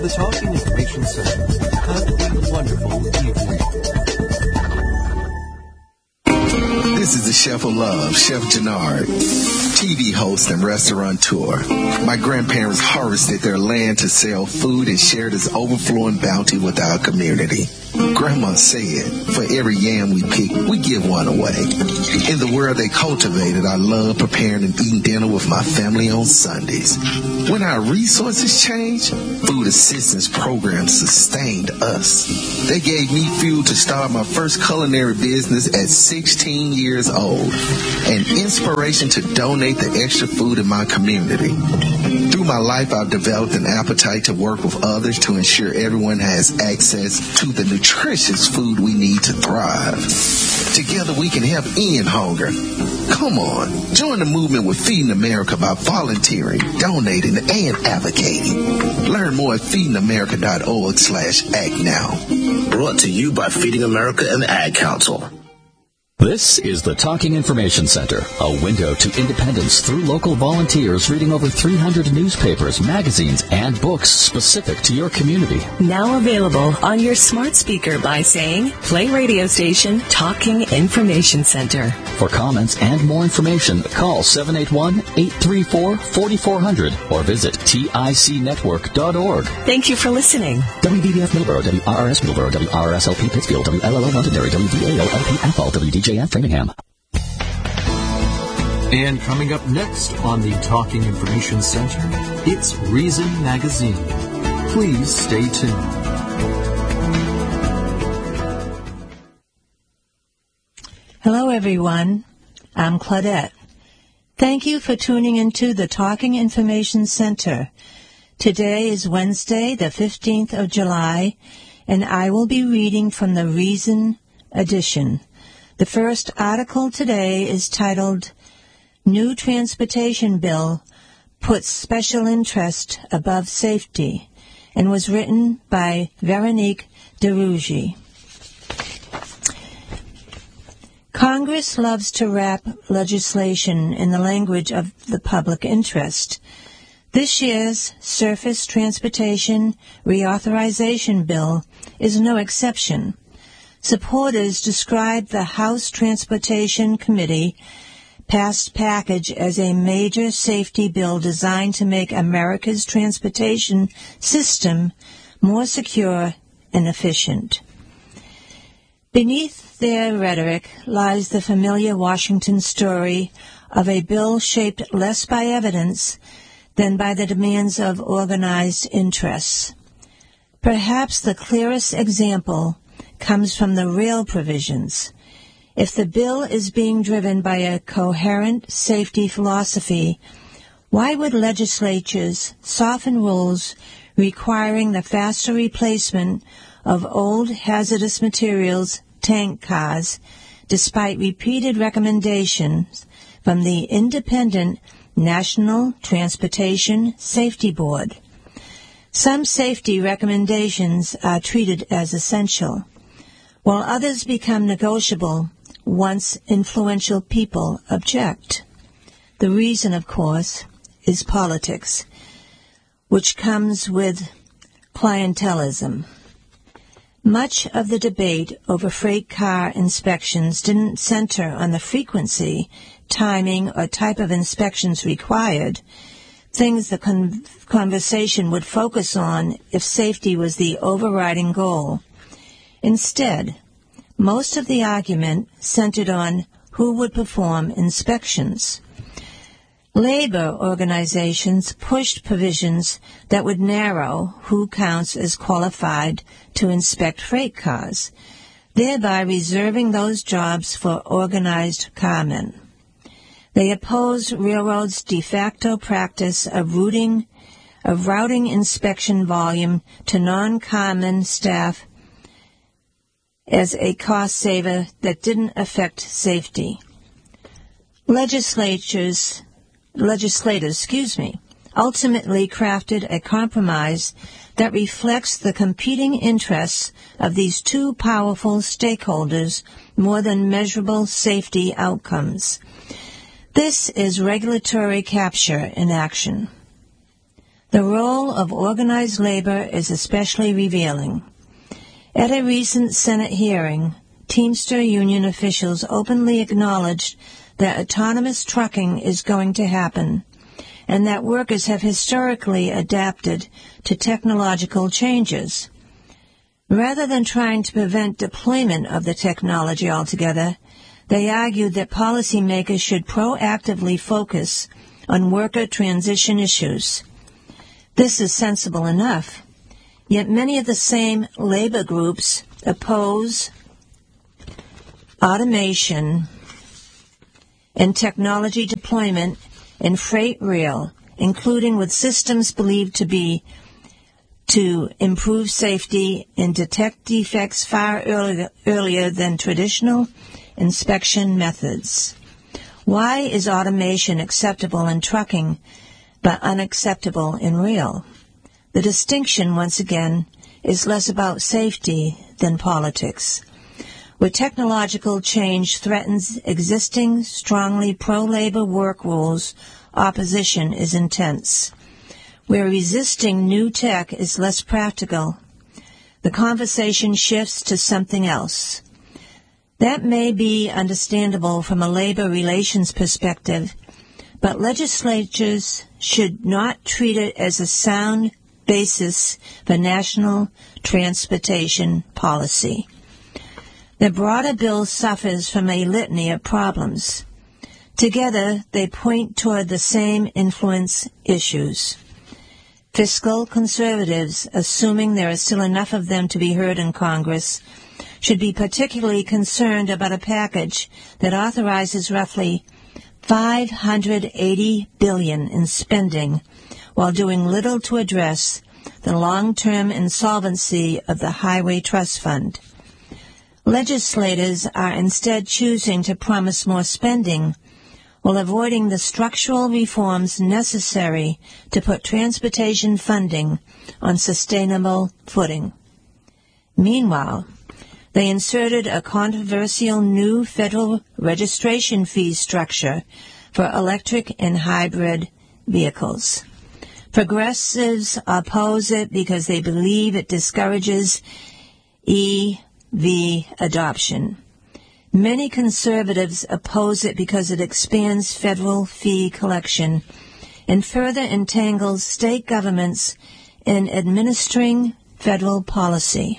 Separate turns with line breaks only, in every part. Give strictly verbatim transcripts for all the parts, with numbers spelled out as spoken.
The Talking Information Center. Have a wonderful evening.
This is the Chef of Love, Chef Jannard, T V host and restaurateur. My grandparents harvested their land to sell food and share this overflowing bounty with our community. Grandma said, for every yam we pick, we give one away. In the world they cultivated, I love preparing and eating dinner with my family on Sundays. When our resources changed, food assistance programs sustained us. They gave me fuel to start my first culinary business at sixteen years old, and inspiration to donate the extra food in my community. Through my life, I've developed an appetite to work with others to ensure everyone has access to the nutritious food we need to thrive. Together we can help end hunger. Come on, join the movement with Feeding America by volunteering, donating, and advocating. Learn more at feeding america dot org slash act now.
Brought to you by Feeding America and the Ad Council.
This is the Talking Information Center, a window to independence through local volunteers reading over three hundred newspapers, magazines, and books specific to your community.
Now available on your smart speaker by saying, play radio station Talking Information Center.
For comments and more information, call seven eight one, eight three four, four four zero zero or visit tic network dot org.
Thank you for listening.
W B B F Middleborough, W R R S Middleborough, W R R S L P Pittsfield, W L L O Londonderry, W V A O L P Athol, W D J F Framingham.
And coming up next on the Talking Information Center, it's Reason Magazine. Please stay tuned.
Hello, everyone. I'm Claudette. Thank you for tuning into the Talking Information Center. Today is Wednesday, the fifteenth of July, and I will be reading from the Reason edition. The first article today is titled, New Transportation Bill Puts Special Interest Above Safety, and was written by Veronique DeRougy. Congress loves to wrap legislation in the language of the public interest. This year's Surface Transportation Reauthorization Bill is no exception. Supporters describe the House Transportation Committee passed package as a major safety bill designed to make America's transportation system more secure and efficient. Beneath their rhetoric lies the familiar Washington story of a bill shaped less by evidence than by the demands of organized interests. Perhaps the clearest example comes from the rail provisions. If the bill is being driven by a coherent safety philosophy, why would legislatures soften rules requiring the faster replacement of old hazardous materials tank cars, despite repeated recommendations from the independent National Transportation Safety Board? Some safety recommendations are treated as essential, while others become negotiable once influential people object. The reason, of course, is politics, which comes with clientelism. Much of the debate over freight car inspections didn't center on the frequency, timing, or type of inspections required, things the con- conversation would focus on if safety was the overriding goal. Instead, most of the argument centered on who would perform inspections. Labor organizations pushed provisions that would narrow who counts as qualified to inspect freight cars, thereby reserving those jobs for organized carmen. They opposed railroads' de facto practice of routing, of routing inspection volume to non-carmen staff as a cost saver that didn't affect safety. Legislatures, legislators, excuse me, ultimately crafted a compromise that reflects the competing interests of these two powerful stakeholders more than measurable safety outcomes. This is regulatory capture in action. The role of organized labor is especially revealing. At a recent Senate hearing, Teamster Union officials openly acknowledged that autonomous trucking is going to happen, and that workers have historically adapted to technological changes. Rather than trying to prevent deployment of the technology altogether, they argued that policymakers should proactively focus on worker transition issues. This is sensible enough, yet many of the same labor groups oppose automation and technology deployment in freight rail, including with systems believed to be to improve safety and detect defects far earlier, earlier than traditional inspection methods. Why is automation acceptable in trucking but unacceptable in rail? The distinction, once again, is less about safety than politics. Where technological change threatens existing, strongly pro-labor work rules, opposition is intense. Where resisting new tech is less practical, the conversation shifts to something else. That may be understandable from a labor relations perspective, but legislatures should not treat it as a sound basis for national transportation policy. The broader bill suffers from a litany of problems. Together, they point toward the same influence issues. Fiscal conservatives, assuming there are still enough of them to be heard in Congress, should be particularly concerned about a package that authorizes roughly five hundred eighty billion dollars in spending while doing little to address the long-term insolvency of the Highway Trust Fund. Legislators are instead choosing to promise more spending while avoiding the structural reforms necessary to put transportation funding on sustainable footing. Meanwhile, they inserted a controversial new federal registration fee structure for electric and hybrid vehicles. Progressives oppose it because they believe it discourages E V adoption. Many conservatives oppose it because it expands federal fee collection and further entangles state governments in administering federal policy.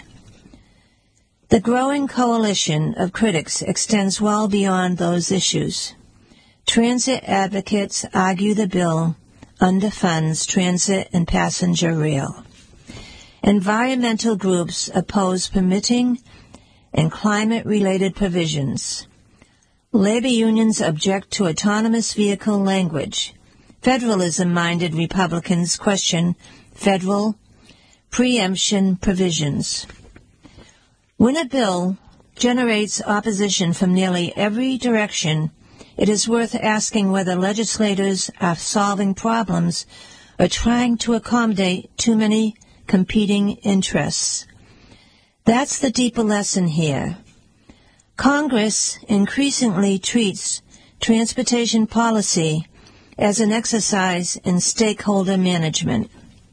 The growing coalition of critics extends well beyond those issues. Transit advocates argue the bill underfunds transit and passenger rail. Environmental groups oppose permitting and climate-related provisions. Labor unions object to autonomous vehicle language. Federalism-minded Republicans question federal preemption provisions. When a bill generates opposition from nearly every direction, it is worth asking whether legislators are solving problems or trying to accommodate too many competing interests. That's the deeper lesson here. Congress increasingly treats transportation policy as an exercise in stakeholder management.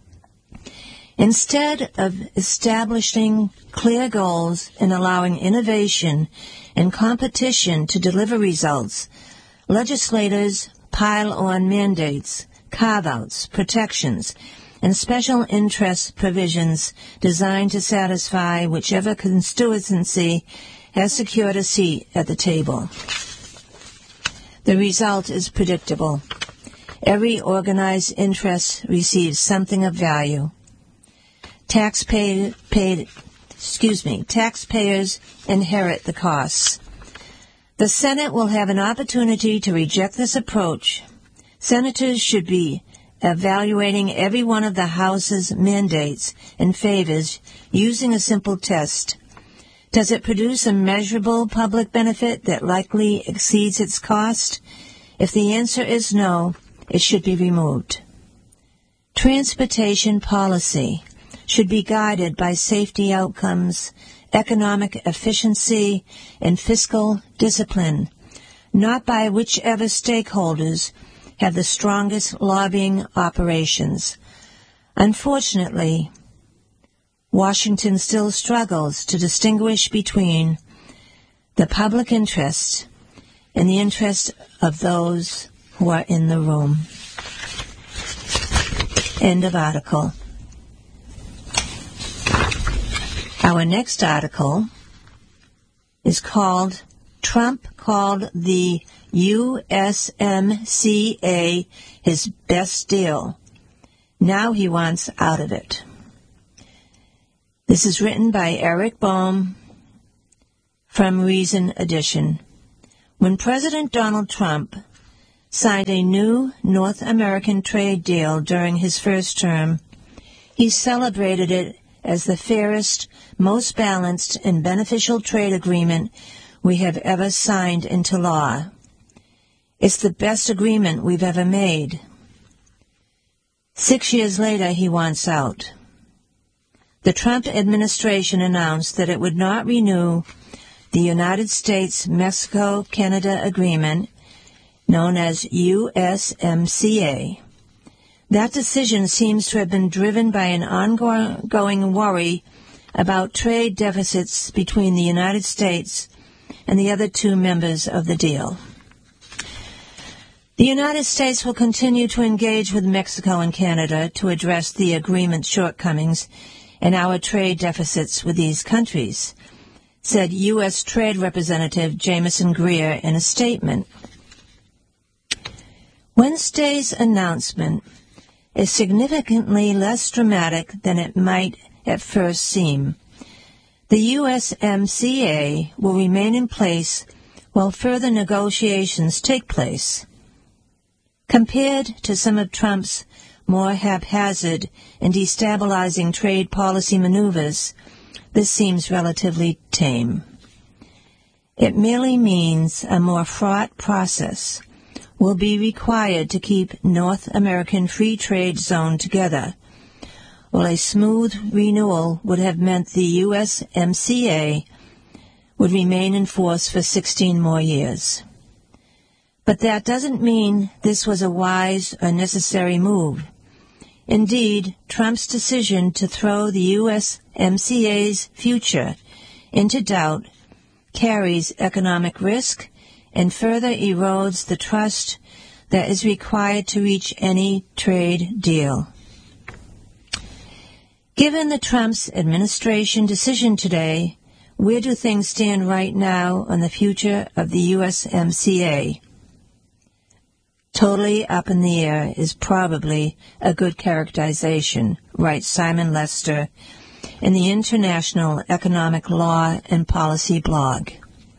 Instead of establishing clear goals and allowing innovation and competition to deliver results, legislators pile on mandates, carve-outs, protections, and special interest provisions designed to satisfy whichever constituency has secured a seat at the table. The result is predictable. Every organized interest receives something of value. Taxpayer, paid, excuse me, taxpayers inherit the costs. The Senate will have an opportunity to reject this approach. Senators should be evaluating every one of the House's mandates and favors using a simple test. Does it produce a measurable public benefit that likely exceeds its cost? If the answer is no, it should be removed. Transportation policy should be guided by safety outcomes, economic efficiency, and fiscal discipline, not by whichever stakeholders have the strongest lobbying operations. Unfortunately, Washington still struggles to distinguish between the public interest and the interest of those who are in the room. End of article. Our next article is called Trump Called the U S M C A His Best Deal. Now he wants out of it. This is written by Eric Bohm from Reason Edition. When President Donald Trump signed a new North American trade deal during his first term, he celebrated it as the fairest, most balanced, and beneficial trade agreement we have ever signed into law. It's the best agreement we've ever made. Six years later, he wants out. The Trump administration announced that it would not renew the United States-Mexico-Canada Agreement, known as U S M C A. That decision seems to have been driven by an ongoing worry about trade deficits between the United States and the other two members of the deal. The United States will continue to engage with Mexico and Canada to address the agreement's shortcomings and our trade deficits with these countries, said U S Trade Representative Jamieson Greer in a statement. Wednesday's announcement is significantly less dramatic than it might at first seem. The U S M C A will remain in place while further negotiations take place. Compared to some of Trump's more haphazard and destabilizing trade policy maneuvers, this seems relatively tame. It merely means a more fraught process will be required to keep North American Free Trade Zone together, while a smooth renewal would have meant the U S M C A would remain in force for sixteen more years. But that doesn't mean this was a wise or necessary move. Indeed, Trump's decision to throw the U S M C A's future into doubt carries economic risk and further erodes the trust that is required to reach any trade deal. Given the Trump's administration decision today, where do things stand right now on the future of the U S M C A? Totally up in the air is probably a good characterization, writes Simon Lester in the International Economic Law and Policy blog.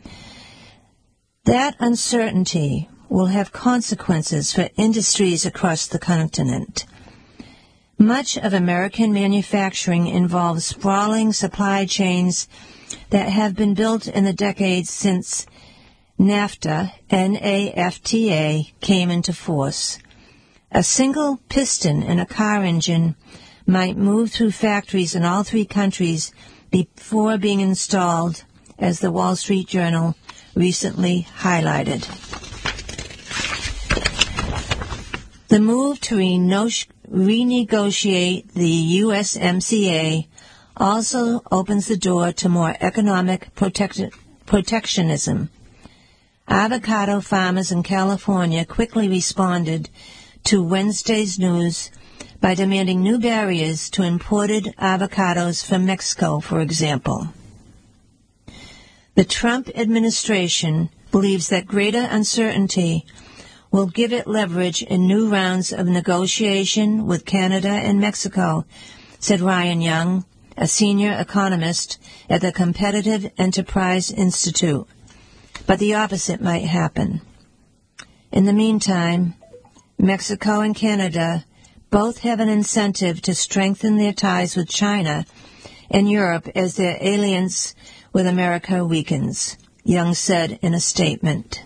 That uncertainty will have consequences for industries across the continent. Much of American manufacturing involves sprawling supply chains that have been built in the decades since NAFTA, N A F T A, came into force. A single piston in a car engine might move through factories in all three countries before being installed, as the Wall Street Journal recently highlighted. The move to renegotiate the U S M C A also opens the door to more economic protect- protectionism. Avocado farmers in California quickly responded to Wednesday's news by demanding new barriers to imported avocados from Mexico, for example. The Trump administration believes that greater uncertainty will give it leverage in new rounds of negotiation with Canada and Mexico, said Ryan Young, a senior economist at the Competitive Enterprise Institute. But the opposite might happen. In the meantime, Mexico and Canada both have an incentive to strengthen their ties with China and Europe as their alliance with America weakens, Young said in a statement.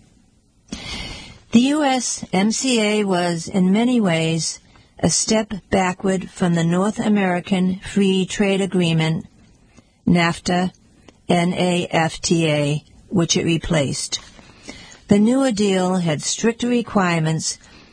The U S M C A was, in many ways, a step backward from the North American Free Trade Agreement, NAFTA, N A F T A, which it replaced. The newer deal had stricter requirements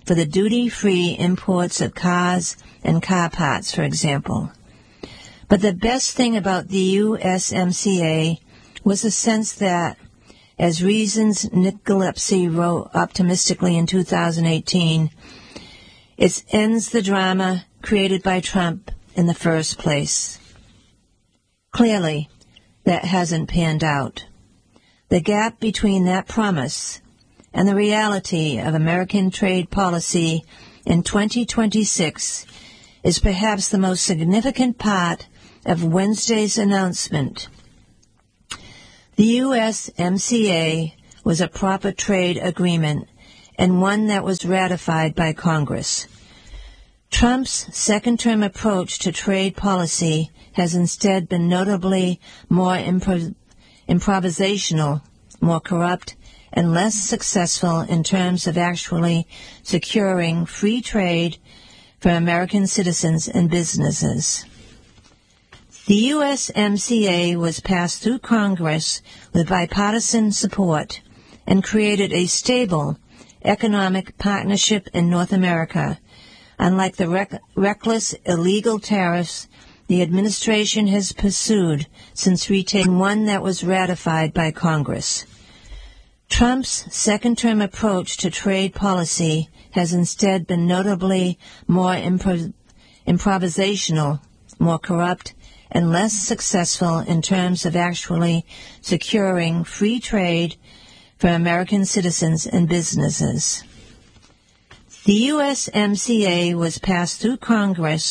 for the duty-free imports of cars and car parts, for example. But the best thing about the U S M C A was the sense that, as Reason's Nick Gillespie wrote optimistically in two thousand eighteen, it ends the drama created by Trump in the first place. Clearly, that hasn't panned out. The gap between that promise and the reality of American trade policy in twenty twenty-six is perhaps the most significant part of Wednesday's announcement. The U S M C A was a proper trade agreement and one that was ratified by Congress. Trump's second-term approach to trade policy has instead been notably more impro- improvisational, more corrupt, and less successful in terms of actually securing free trade for American citizens and businesses. The U S M C A was passed through Congress with bipartisan support and created a stable economic partnership in North America. Unlike the rec- reckless illegal tariffs the administration has pursued since retaking one that was ratified by Congress. Trump's second-term approach to trade policy has instead been notably more impro- improvisational, more corrupt, and less successful in terms of actually securing free trade for American citizens and businesses. The U S M C A was passed through Congress